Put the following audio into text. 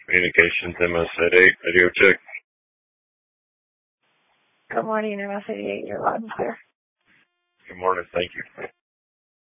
Communications MS88, radio check. Good morning, MS88. You're loud and clear. Good morning, thank you.